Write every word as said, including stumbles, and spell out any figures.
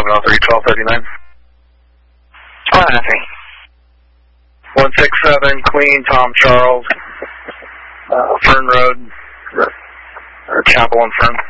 seven oh three, twelve thirty-nine. Oh, nothing. one six seven, Queen, Tom Charles, uh, Fern Road, or Chapel and Fern.